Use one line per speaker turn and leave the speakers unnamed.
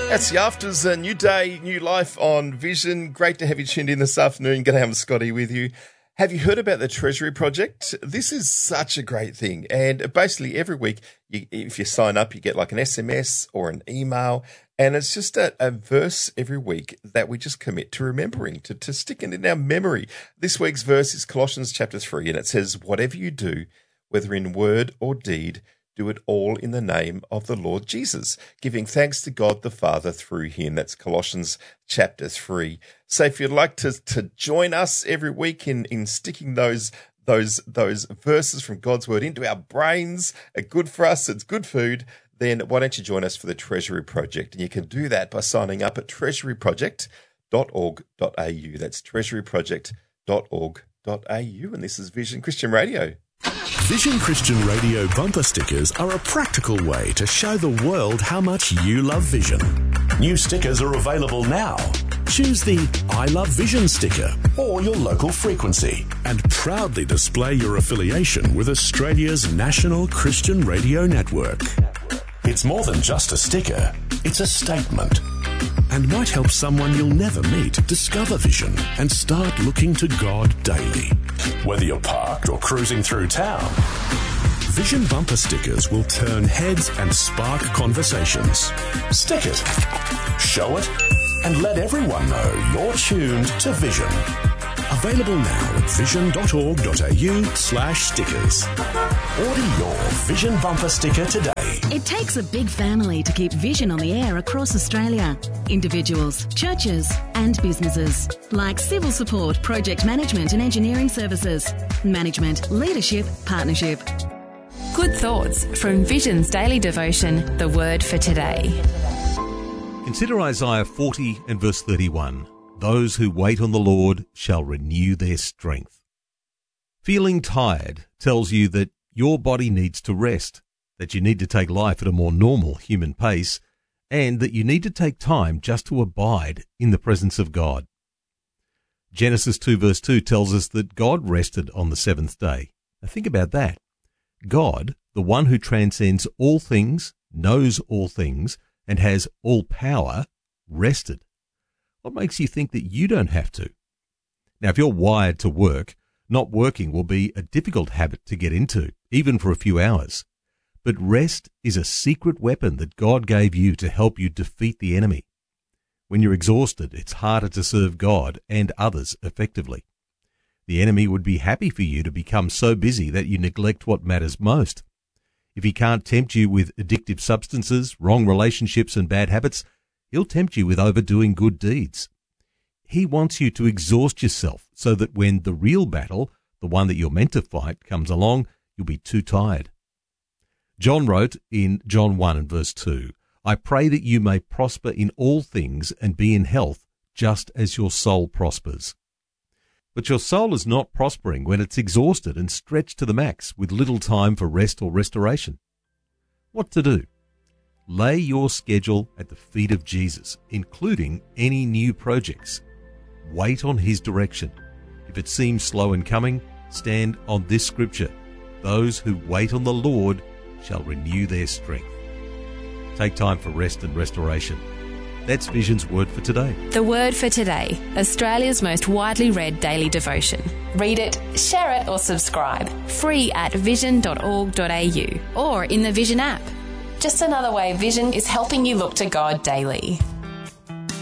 That's the Afters, a new day, new life on Vision. Great to have you tuned in this afternoon. Graham Scotty with you. Have you heard about the Treasury Project? This is such a great thing. And basically every week, if you sign up, you get like an SMS or an email. And it's just a verse every week that we just commit to remembering, to stick it in our memory. This week's verse is Colossians chapter 3, and it says, whatever you do, whether in word or deed, do it all in the name of the Lord Jesus, giving thanks to God the Father through him. That's Colossians chapter 3. So if you'd like to join us every week in sticking those verses from God's word into our brains, are good for us, it's good food, then why don't you join us for the Treasury Project? And you can do that by signing up at treasuryproject.org.au. That's treasuryproject.org.au. And this is Vision Christian Radio.
Vision Christian Radio bumper stickers are a practical way to show the world how much you love Vision. New stickers are available now. Choose the I Love Vision sticker or your local frequency and proudly display your affiliation with Australia's national Christian radio network. It's more than just a sticker, it's a statement. And might help someone you'll never meet discover Vision and start looking to God daily. Whether you're parked or cruising through town, Vision bumper stickers will turn heads and spark conversations. Stick it, show it, and let everyone know you're tuned to Vision. Available now at vision.org.au/stickers. Order your Vision bumper sticker today.
It takes a big family to keep Vision on the air across Australia. Individuals, churches and businesses. Like civil support, project management and engineering services. Management, leadership, partnership.
Good thoughts from Vision's daily devotion, The Word for Today.
Consider Isaiah 40 and verse 31. Those who wait on the Lord shall renew their strength. Feeling tired tells you that your body needs to rest, that you need to take life at a more normal human pace, and that you need to take time just to abide in the presence of God. Genesis 2 verse 2 tells us that God rested on the seventh day. Now think about that. God, the one who transcends all things, knows all things, and has all power, rested. What makes you think that you don't have to? Now, if you're wired to work, not working will be a difficult habit to get into, even for a few hours. But rest is a secret weapon that God gave you to help you defeat the enemy. When you're exhausted, it's harder to serve God and others effectively. The enemy would be happy for you to become so busy that you neglect what matters most. If he can't tempt you with addictive substances, wrong relationships and bad habits, he'll tempt you with overdoing good deeds. He wants you to exhaust yourself so that when the real battle, the one that you're meant to fight, comes along, you'll be too tired. John wrote in John 1 and verse 2, I pray that you may prosper in all things and be in health, just as your soul prospers. But your soul is not prospering when it's exhausted and stretched to the max with little time for rest or restoration. What to do? Lay your schedule at the feet of Jesus, including any new projects. Wait on his direction. If it seems slow in coming, stand on this scripture. Those who wait on the Lord shall renew their strength. Take time for rest and restoration. That's Vision's Word for Today.
The Word for Today, Australia's most widely read daily devotion. Read it, share it or subscribe. Free at vision.org.au or in the Vision app. Just another way Vision is helping you look to God daily.